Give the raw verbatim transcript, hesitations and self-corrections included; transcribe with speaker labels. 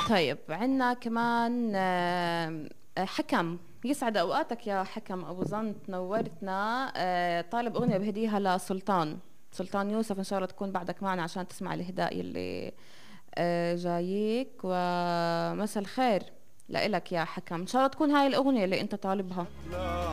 Speaker 1: طيب عنا كمان آه، حكم. يسعد اوقاتك يا حكم ابو زنط، نورتنا. آه، طالب اغنيه بهديها لسلطان سلطان يوسف، ان شاء الله تكون بعدك معنا عشان تسمع الهداء اللي آه، جايك. ومساء الخير لإلك يا حكم، ان شاء الله تكون هاي الاغنيه اللي انت طالبها.